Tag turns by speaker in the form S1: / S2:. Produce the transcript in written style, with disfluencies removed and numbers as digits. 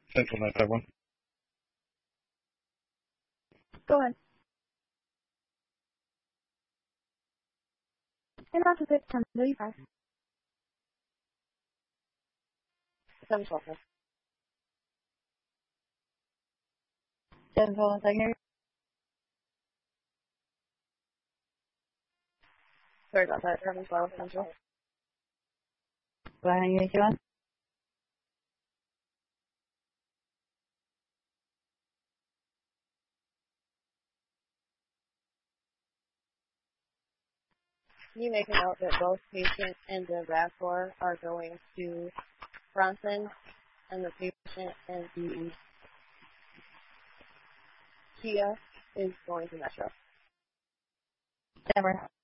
S1: Central 951.
S2: Go ahead. Inbound to 1035.
S3: 712.
S2: Central secondary.
S3: Sorry about that. 712 Central.
S2: Go ahead and use you on.
S3: Can you make a note that both patient and the RAV4 are going to Bronson, and the patient and the Kia is going to Metro?
S2: Never.